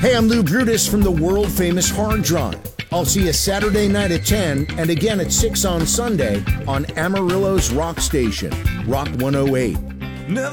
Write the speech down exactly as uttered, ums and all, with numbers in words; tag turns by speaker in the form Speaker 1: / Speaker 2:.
Speaker 1: Hey, I'm Lou Brutus from the world-famous Hard Drive. I'll see you Saturday night at ten and again at six on Sunday on Amarillo's Rock Station, Rock one oh eight.